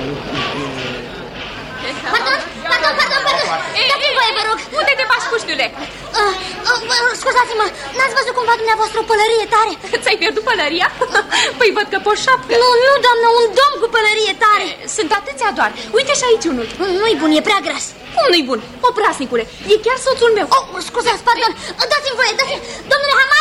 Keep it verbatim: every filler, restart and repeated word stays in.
Pardon, pardon, pardon, pardon. Dați-mi voie, vă rog. Unde te bași, puștiule? Uh, uh, Scuzați-mă, n-ați văzut cumva dumneavoastră o pălărie tare? Ți-ai pierdut pălăria? Păi văd că pe o șapcă. Nu, nu, doamnă, un domn cu pălărie tare. Sunt atâția doar. Uite și aici unul. Nu-i bun, e prea gras. Cum nu-i bun? Oprasnicule, e chiar soțul meu. Oh, scuzați, pardon, dați-mi voie, dați-mi... Domnule Haman!